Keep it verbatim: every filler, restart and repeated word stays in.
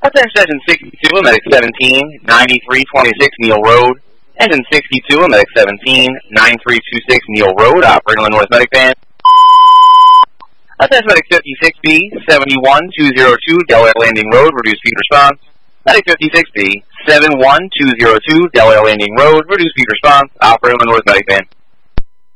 Attention Engine sixty-two, Medic seventeen, ninety-three twenty-six Neal Road. Engine sixty-two, Medic seventeen, ninety-three twenty-six Neal Road, operating on North Medic Band. Attention Medic fifty-six B, seventy-one two oh two Delaware Landing Road, reduced speed response. Medic fifty-six B, seventy-one two oh two Delaware Landing Road, reduced speed response, operating on North Medic Band.